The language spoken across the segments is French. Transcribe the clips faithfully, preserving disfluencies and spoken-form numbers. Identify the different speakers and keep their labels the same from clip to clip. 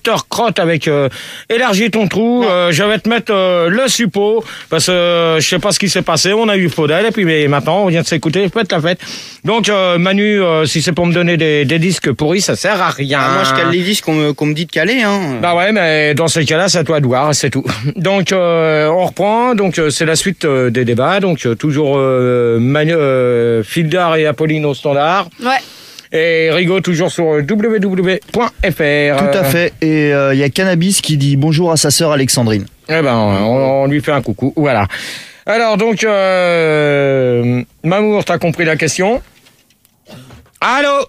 Speaker 1: crotte avec euh, élargis ton trou, euh, je vais te mettre euh, le suppôt parce que euh, je sais pas ce qui s'est passé, on a eu faux d'elle et puis mais maintenant on vient de s'écouter, faites la fête. Donc euh, Manu, euh, si c'est pour me donner des, des disques pourris, ça sert à rien.
Speaker 2: Ah, moi je cale les disques qu'on me, qu'on me dit de caler hein.
Speaker 1: Bah ouais, mais dans ces cas-là, c'est à toi de voir, c'est tout. Donc euh, on reprend, donc euh, c'est la suite euh, des débats, donc euh, toujours euh, Manu, euh, Fildar et Apolline au standard.
Speaker 3: Ouais.
Speaker 1: Et Rigaud toujours sur w w w point f r.
Speaker 4: Tout à fait. Et il euh, y a Cannabis qui dit bonjour à sa sœur Alexandrine.
Speaker 1: Eh ben, on, on lui fait un coucou. Voilà. Alors donc, euh, Mamour, t'as compris la question? Allô?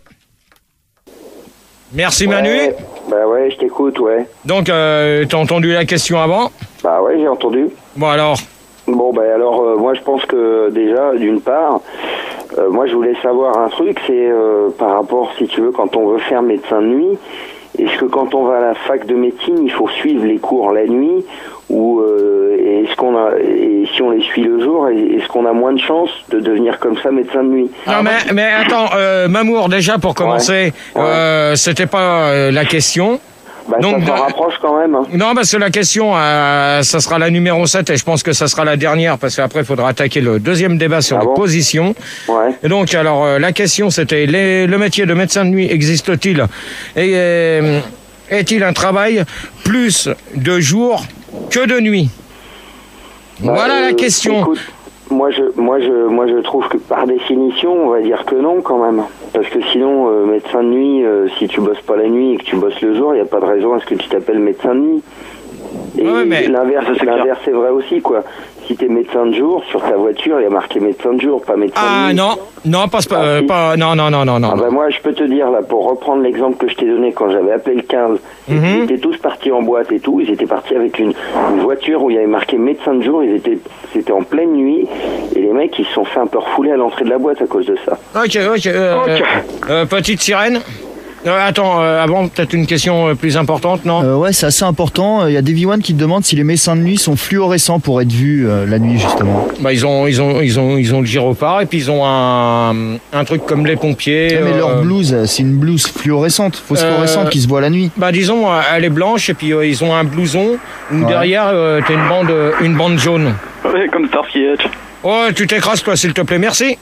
Speaker 1: Merci
Speaker 5: ouais,
Speaker 1: Manu.
Speaker 5: Bah ouais, je t'écoute, ouais.
Speaker 1: Donc, euh, t'as entendu la question avant?
Speaker 5: Bah ouais, j'ai entendu.
Speaker 1: Bon alors.
Speaker 5: Bon bah alors, euh, moi je pense que déjà, d'une part, euh, moi je voulais savoir un truc, c'est euh, par rapport, si tu veux, quand on veut faire médecin de nuit, est-ce que quand on va à la fac de médecine, il faut suivre les cours la nuit ou euh, est-ce qu'on a, et si on les suit le jour, est-ce qu'on a moins de chances de devenir comme ça médecin de nuit?
Speaker 1: Non mais, mais attends, euh, Mamour, déjà pour commencer, ouais. Euh, c'était pas euh, la question.
Speaker 5: Bah, donc, ça s'en rapproche quand même. Hein.
Speaker 1: Non, parce que la question, euh, ça sera la numéro sept et je pense que ça sera la dernière parce qu'après, il faudra attaquer le deuxième débat sur ah les bon positions.
Speaker 5: Ouais.
Speaker 1: Et donc, alors, euh, la question, c'était les, le métier de médecin de nuit existe-t-il et euh, est-il un travail plus de jour que de nuit? bah, Voilà euh, la question.
Speaker 5: Écoute, moi, je, moi, je, moi, je trouve que par définition, on va dire que non quand même. Parce que sinon, euh, médecin de nuit, euh, si tu bosses pas la nuit et que tu bosses le jour, il n'y a pas de raison à ce que tu t'appelles médecin de nuit. Et
Speaker 1: ouais, mais...
Speaker 5: l'inverse, l'inverse c'est vrai aussi, quoi. Si t'es médecin de jour, sur ta voiture, il y a marqué médecin de jour, pas médecin
Speaker 1: ah,
Speaker 5: de nuit.
Speaker 1: Ah non, non, pas,
Speaker 5: ah,
Speaker 1: euh,
Speaker 5: si.
Speaker 1: pas, non, non, non, non, non.
Speaker 5: Ah bah moi, je peux te dire, là, pour reprendre l'exemple que je t'ai donné quand j'avais appelé le quinze, mm-hmm. Ils étaient tous partis en boîte et tout, ils étaient partis avec une, une voiture où il y avait marqué médecin de jour, ils étaient, c'était en pleine nuit, et les mecs, ils se sont fait un peu refouler à l'entrée de la boîte à cause de ça.
Speaker 1: Ok, ok, euh, okay. Euh, petite sirène. Euh, attends, euh, avant, peut-être une question euh, plus importante, non
Speaker 4: euh, Ouais, c'est assez important. Il y a Davy One qui te demande si les médecins de nuit sont fluorescents pour être vus euh, la nuit, justement.
Speaker 1: Bah, ils ont, ils ont, ils ont, ils ont le gyrophare et puis ils ont un, un truc comme les pompiers.
Speaker 4: Ouais, mais
Speaker 1: euh,
Speaker 4: leur blouse, c'est une blouse fluorescente, phosphorescente euh, qui se voit la nuit.
Speaker 1: Bah, disons, elle est blanche et puis euh, ils ont un blouson où ouais. derrière euh, t'as une bande, une bande jaune.
Speaker 6: Ouais, comme Starsky Hutch.
Speaker 1: Oh, tu t'écrases toi, s'il te plaît, merci.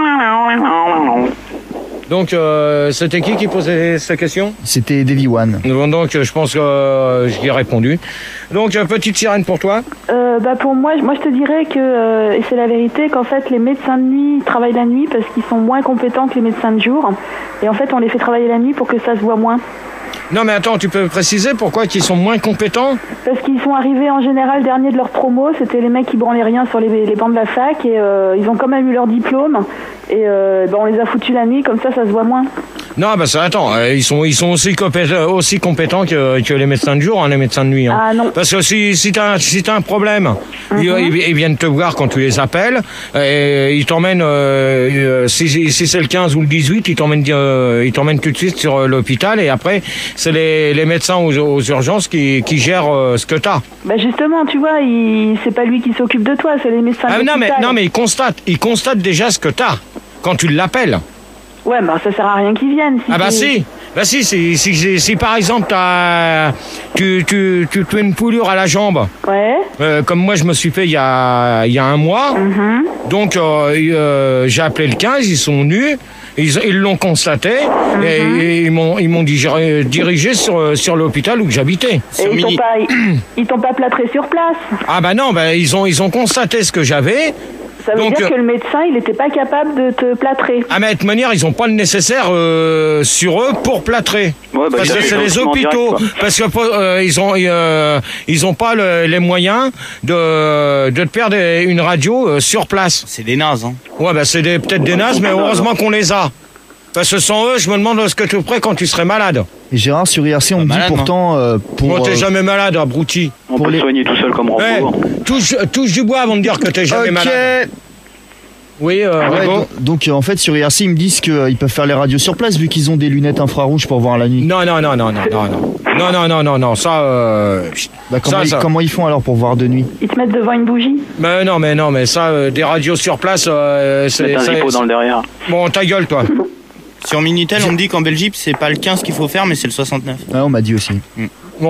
Speaker 1: Donc, euh, c'était qui qui posait cette question?
Speaker 4: C'était Davy One.
Speaker 1: Donc, je pense que euh, j'y ai répondu. Donc, euh, petite sirène pour toi.
Speaker 7: euh, bah Pour moi, moi, je te dirais que, euh, et c'est la vérité, qu'en fait, les médecins de nuit travaillent la nuit parce qu'ils sont moins compétents que les médecins de jour. Et en fait, on les fait travailler la nuit pour que ça se voit moins.
Speaker 1: Non mais attends, tu peux préciser pourquoi ils sont moins compétents?
Speaker 7: Parce qu'ils sont arrivés en général dernier de leur promo, c'était les mecs qui branlaient rien sur les, les bancs de la fac et euh, ils ont quand même eu leur diplôme et euh, bah, on les a foutus la nuit, comme ça ça se voit moins.
Speaker 1: Non bah ça attends, euh, ils sont ils sont aussi compétents, aussi compétents que, que les médecins de jour, hein, les médecins de nuit. Hein.
Speaker 7: Ah non.
Speaker 1: Parce que si si t'as si t'as un problème, mm-hmm. ils, ils viennent te voir quand tu les appelles et ils t'emmènent euh, si si c'est le quinze ou le dix-huit, ils t'emmènent euh, ils t'emmènent tout de suite sur euh, l'hôpital et après c'est les, les médecins aux, aux urgences qui, qui gèrent euh, ce que t'as.
Speaker 7: Bah justement, tu vois, il, c'est pas lui qui s'occupe de toi, c'est les médecins
Speaker 1: ah,
Speaker 7: de
Speaker 1: non,
Speaker 7: l'hôpital.
Speaker 1: mais non mais il constate, il constate déjà ce que t'as quand tu l'appelles.
Speaker 7: Ouais, bah ça sert à rien qu'ils viennent. Si
Speaker 1: ah bah si, bah si, si, si, si, si par exemple t'as, tu, tu, tu, tu as une poulure à la jambe.
Speaker 7: Ouais.
Speaker 1: Euh, comme moi je me suis fait il y a, il y a un mois.
Speaker 7: Mm-hmm.
Speaker 1: Donc euh, euh, j'ai appelé le quinze, ils sont venus. Ils, ils l'ont constaté mm-hmm. et, et ils m'ont ils m'ont dirigé, dirigé sur sur l'hôpital où j'habitais.
Speaker 7: Et ils t'ont pas ils, ils t'ont pas plâtré sur place.
Speaker 1: Ah bah non, bah ils ont ils ont constaté ce que j'avais.
Speaker 7: Ça veut
Speaker 1: Donc,
Speaker 7: dire que le médecin, il n'était pas capable de te plâtrer.
Speaker 1: Ah mais de toute manière, ils n'ont pas le nécessaire euh, sur eux pour plâtrer.
Speaker 6: Ouais, bah,
Speaker 1: parce que c'est les hôpitaux. Direct, parce que euh, ils ont euh, ils ont pas le, les moyens de de te faire des, une radio euh, sur place.
Speaker 2: C'est des nazes, hein.
Speaker 1: Ouais bah c'est des, peut-être des nazes, mais heureusement qu'on les a. Parce que sans eux, je me demande ce que tu ferais quand tu serais malade.
Speaker 4: Et Gérard, sur I R C, on me dit pourtant... Euh, pour,
Speaker 1: Bon, t'es
Speaker 4: euh,
Speaker 1: jamais malade, abruti.
Speaker 6: On peut les... soigner tout seul comme Rambo.
Speaker 1: Hey, touche, touche du bois avant de dire que t'es jamais
Speaker 4: okay.
Speaker 1: malade. Oui, euh,
Speaker 4: ouais, donc, donc en fait sur I R C ils me disent qu'ils euh, peuvent faire les radios sur place vu qu'ils ont des lunettes infrarouges pour voir la nuit.
Speaker 1: Non non non non non non non non non non non non ça, euh,
Speaker 4: bah, comment,
Speaker 1: ça,
Speaker 4: ils,
Speaker 1: ça
Speaker 4: comment ils font alors pour voir de nuit?
Speaker 7: Ils te mettent devant une bougie?
Speaker 1: Mais non mais non mais ça euh, des radios sur place euh, c'est
Speaker 6: mettre un zippo dans le derrière.
Speaker 1: Bon ta gueule toi.
Speaker 2: Sur Minitel on me dit qu'en Belgique c'est pas le quinze qu'il faut faire mais c'est le soixante-neuf.
Speaker 4: Ouais on m'a dit aussi.
Speaker 2: Mm.